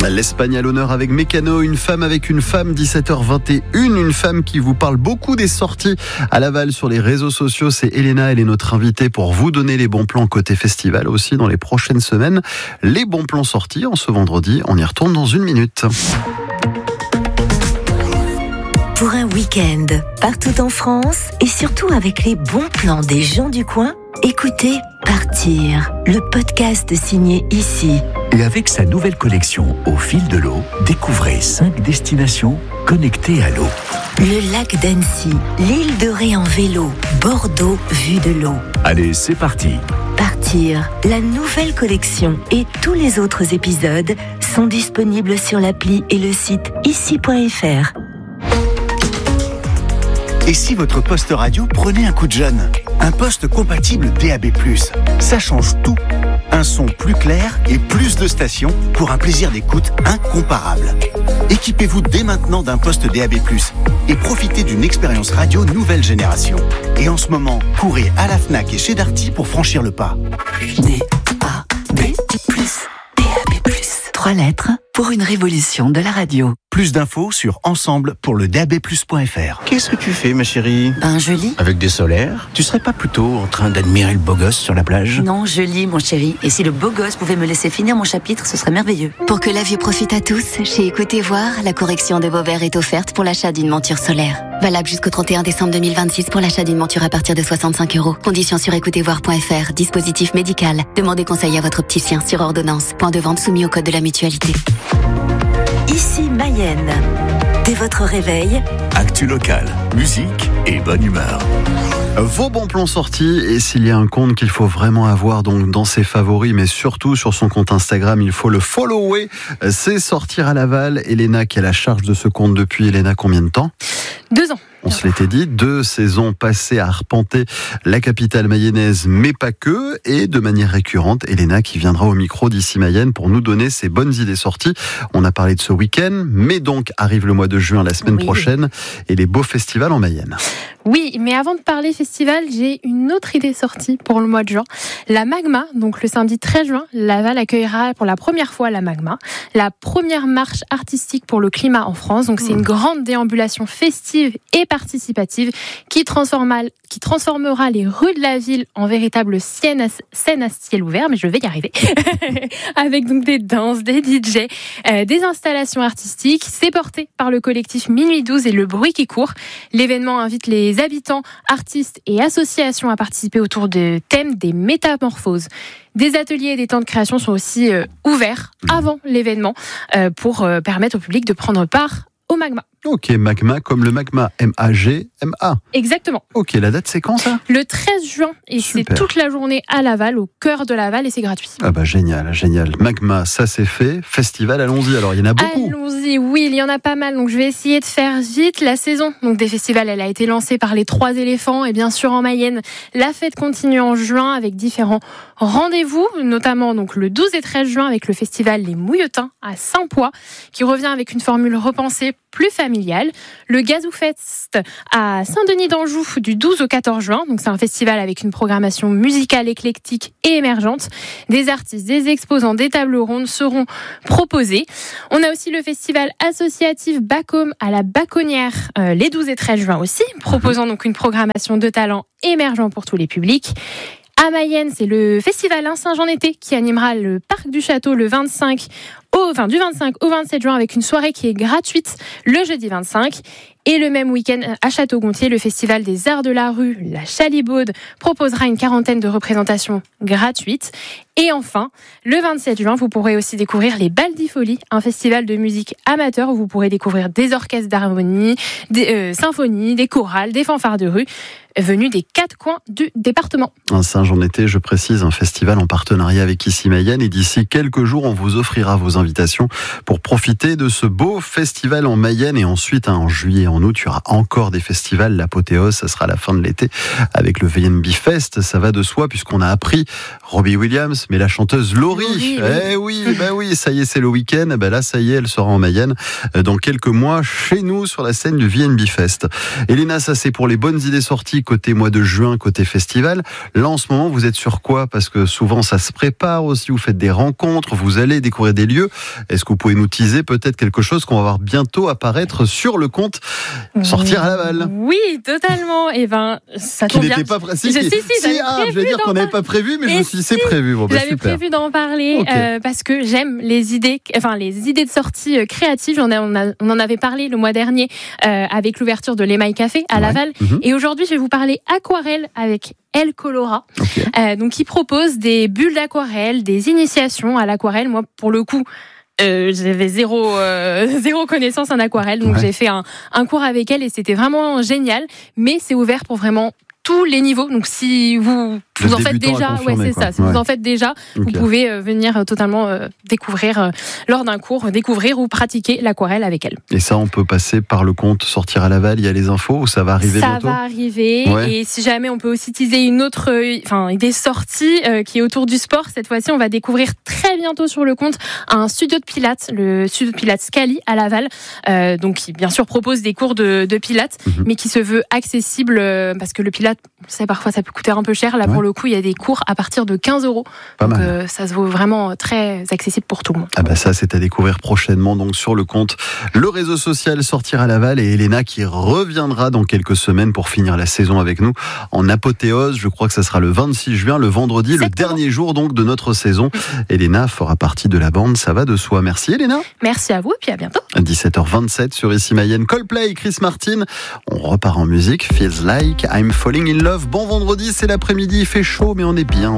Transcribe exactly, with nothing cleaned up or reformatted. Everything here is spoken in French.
L'Espagne à l'honneur avec Mécano, une femme avec une femme, dix-sept heures vingt et une, une femme qui vous parle beaucoup des sorties à Laval sur les réseaux sociaux. C'est Elena, elle est notre invitée pour vous donner les bons plans côté festival aussi dans les prochaines semaines. Les bons plans sortis en ce vendredi, on y retourne dans une minute. Pour un week-end, partout en France et surtout avec les bons plans des gens du coin, écoutez Partir, le podcast signé Ici. Et avec sa nouvelle collection Au fil de l'eau, découvrez cinq destinations connectées à l'eau. Le lac d'Annecy, l'île de Ré en vélo, Bordeaux vue de l'eau. Allez, c'est parti. Partir, la nouvelle collection et tous les autres épisodes sont disponibles sur l'appli et le site ici point f r. Et si votre poste radio prenait un coup de jeune ? Un poste compatible D A B plus, ça change tout. Un son plus clair et plus de stations pour un plaisir d'écoute incomparable. Équipez-vous dès maintenant d'un poste D A B plus et profitez d'une expérience radio nouvelle génération. Et en ce moment, courez à la Fnac et chez Darty pour franchir le pas. D A B plus, D A B plus. Trois lettres pour une révolution de la radio. Plus d'infos sur ensemble pour le D A B plus point f r. Qu'est-ce que tu fais, ma chérie ? Ben, je lis. Avec des solaires ? Tu serais pas plutôt en train d'admirer le beau gosse sur la plage ? Non, je lis, mon chéri. Et si le beau gosse pouvait me laisser finir mon chapitre, ce serait merveilleux. Pour que la vue profite à tous, chez Écoutez Voir, la correction de vos verres est offerte pour l'achat d'une monture solaire. Valable jusqu'au trente et un décembre deux mille vingt-six pour l'achat d'une monture à partir de soixante-cinq euros. Conditions sur écoutez voir point f r. Dispositif médical. Demandez conseil à votre opticien sur ordonnance. Point de vente soumis au code de la mutualité. Ici Mayenne. Dès votre réveil, Actu locale, musique et bonne humeur. Vos bons plans sortis, et s'il y a un compte qu'il faut vraiment avoir donc dans ses favoris, mais surtout sur son compte Instagram, il faut le follower, c'est Sortir à Laval. Elena qui a la charge de ce compte depuis, Elena, combien de temps ? Deux ans. On se l'était dit, deux saisons passées à arpenter la capitale mayonnaise, mais pas que, et de manière récurrente, Elena qui viendra au micro d'Ici Mayenne pour nous donner ses bonnes idées sorties. On a parlé de ce week-end, mais donc arrive le mois de juin, la semaine oui. prochaine, et les beaux festivals en Mayenne. Oui, mais avant de parler festival, j'ai une autre idée sortie pour le mois de juin. La Magma, donc le samedi treize juin, Laval accueillera pour la première fois la Magma, la première marche artistique pour le climat en France. Donc c'est une grande déambulation festive et participative qui, transforma, qui transformera les rues de la ville en véritable scène à, scène à ciel ouvert, mais je vais y arriver, avec donc des danses, des D J, euh, des installations artistiques. C'est porté par le collectif Minuit douze et Le Bruit qui court. L'événement invite les habitants, artistes et associations à participer autour de thèmes des métamorphoses. Des ateliers et des temps de création sont aussi euh, ouverts avant l'événement euh, pour euh, permettre au public de prendre part au Magma. Ok, Magma comme le Magma, M A G M A. Exactement. Ok, la date c'est quand ça ? Le treize juin, et Super. C'est toute la journée à Laval, au cœur de Laval, et c'est gratuit. Ah bah génial, génial. Magma, ça c'est fait. Festival, allons-y. Alors il y en a beaucoup. Allons-y, oui, il y en a pas mal. Donc je vais essayer de faire vite. La saison donc des festivals, elle a été lancée par les Trois Éléphants, et bien sûr en Mayenne. La fête continue en juin avec différents rendez-vous, notamment donc le douze et treize juin avec le festival Les Mouilletins à Saint-Poix, qui revient avec une formule repensée plus familiale. Le Gazou Fest à Saint-Denis d'Anjou du douze au quatorze juin. Donc c'est un festival avec une programmation musicale éclectique et émergente. Des artistes, des exposants, des tables rondes seront proposés. On a aussi le festival associatif Bacom à la Baconnière euh, les douze et treize juin aussi, proposant donc une programmation de talents émergents pour tous les publics. À Mayenne, c'est le festival Un Singe en été qui animera le parc du château le vingt-cinq au, enfin, du vingt-cinq au vingt-sept juin avec une soirée qui est gratuite le jeudi vingt-cinq. Et le même week-end à Château-Gontier, le festival des arts de la rue, la Chalibaude, proposera une quarantaine de représentations gratuites. Et enfin, le vingt-sept juin, vous pourrez aussi découvrir les Baldifolies, un festival de musique amateur où vous pourrez découvrir des orchestres d'harmonie, des euh, symphonies, des chorales, des fanfares de rue, venus des quatre coins du département. Un Singe en été, je précise, un festival en partenariat avec Ici Mayenne. Et d'ici quelques jours, on vous offrira vos invitations pour profiter de ce beau festival en Mayenne. Et ensuite, hein, en juillet, en août, il y aura encore des festivals. L'apothéose, ça sera à la fin de l'été avec le V N B Fest. Ça va de soi puisqu'on a appris Robbie Williams, mais la chanteuse Laurie. Laurie eh oui, bah oui, ça y est, c'est le week-end. Bah là, ça y est, elle sera en Mayenne dans quelques mois chez nous sur la scène du V N B Fest. Elena, ça c'est pour les bonnes idées sorties côté mois de juin, côté festival. Là, en ce moment, vous êtes sur quoi? Parce que souvent, ça se prépare aussi. Vous faites des rencontres, vous allez découvrir des lieux. Est-ce que vous pouvez nous teaser peut-être quelque chose qu'on va voir bientôt apparaître sur le compte Sortir à Laval? Oui, totalement. Et ben, ça tombe bien. Qui n'était pas précis. Je, si, si, si, ah, je vais dire qu'on n'avait pas prévu, mais et je me suis dit, si, c'est prévu. Bon, bah, j'avais super. prévu d'en parler okay. euh, parce que j'aime les idées, enfin les idées de sortie créatives. On, a, on, a, on en avait parlé le mois dernier euh, avec l'ouverture de l'Email Café à ouais. Laval. Mm-hmm. Et aujourd'hui, je vais vous parler aquarelle avec El Colora. Okay. Euh, donc, qui propose des bulles d'aquarelle, des initiations à l'aquarelle. Moi, pour le coup, Euh, j'avais zéro euh, zéro connaissance en aquarelle, donc ouais. j'ai fait un, un cours avec elle et c'était vraiment génial. Mais c'est ouvert pour vraiment tous les niveaux. Donc si vous vous en faites déjà, ouais c'est quoi. ça. Si ouais. vous en faites déjà, okay. vous pouvez euh, venir euh, totalement euh, découvrir euh, lors d'un cours, découvrir ou pratiquer l'aquarelle avec elle. Et ça, on peut passer par le compte Sortir à Laval. Il y a les infos ou ça va arriver ça bientôt? Ça va arriver. Ouais. Et si jamais on peut aussi teaser une autre, enfin des sorties euh, qui est autour du sport. Cette fois-ci, on va découvrir très bientôt sur le compte un studio de pilates, le studio de pilates Scali à Laval, euh, donc qui bien sûr propose des cours de, de pilates, mm-hmm. mais qui se veut accessible euh, parce que le pilates, on sait parfois ça peut coûter un peu cher. Là ouais. pour le coup, il y a des cours à partir de quinze euros. Pas donc euh, ça se vaut vraiment très accessible pour tout le monde. Ah bah ça, c'est à découvrir prochainement donc sur le compte, le réseau social Sortir à Laval, et Elena qui reviendra dans quelques semaines pour finir la saison avec nous en apothéose. Je crois que ça sera le vingt-six juin, le vendredi, exactement. Le dernier jour donc de notre saison. Elena fera partie de la bande, ça va de soi. Merci Elena. Merci à vous et puis à bientôt. À dix-sept heures vingt-sept sur Ici Mayenne, Coldplay, Chris Martin. On repart en musique. Feels like I'm falling in love. Bon vendredi, c'est l'après-midi, il fait chaud mais on est bien.